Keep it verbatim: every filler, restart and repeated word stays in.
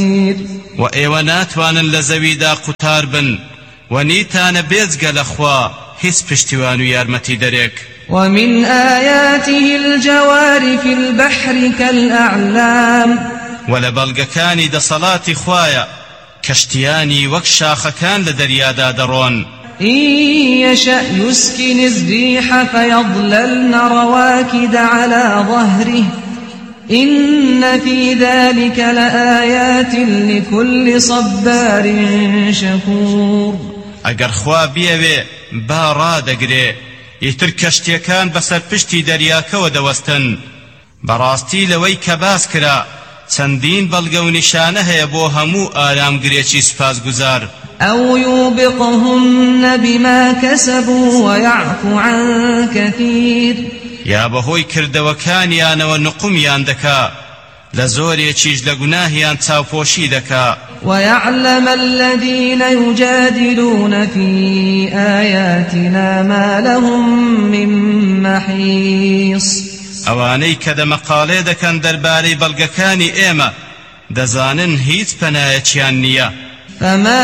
وإيوة ناتوانن لزويدا قطار بن ونيتان بيزغ لخوا هس پشتوانو يارمتي دريك. ومن آياته الجوار في البحر كالأعلام ولبلغكاني دا صلاة خوايا كشتياني وكشاخكان لدريادا درون. إن يشأ يسكن الريح فيظللن رواكد على ظهره إن في ذلك لآيات لكل صبار شكور. اگر خوا بيوي بارا دقري يتر كشتيكان بسر پشتي درياكو دوستن براستي لوي كباس كرا چندين بلغو نشانه يبو همو آرام گريچي سپاس گزار. أو يوبقهن بما كسبوا ويعفو عن كثير يا بهوي كردوكانيان ونقميان دكا لزوري چيج لگناهيان تاوپوشي دكا. ويعلم الذين يجادلون في آياتنا ما لهم من محيص. اواني كده مقالي دكان درباري بلغكاني ايما دزانن هيت پنايچيان نيا. فما